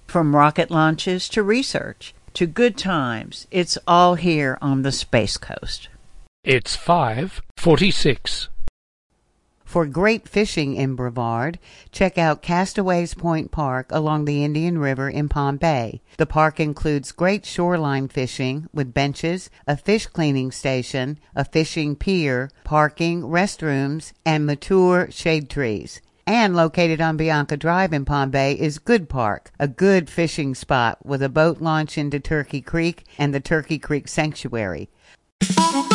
From rocket launches to research to good times, it's all here on the Space Coast. It's 5:46. For great fishing in Brevard, check out Castaways Point Park along the Indian River in Palm Bay. The park includes great shoreline fishing with benches, a fish cleaning station, a fishing pier, parking, restrooms, and mature shade trees. And located on Bianca Drive in Palm Bay is Good Park, a good fishing spot with a boat launch into Turkey Creek and the Turkey Creek Sanctuary.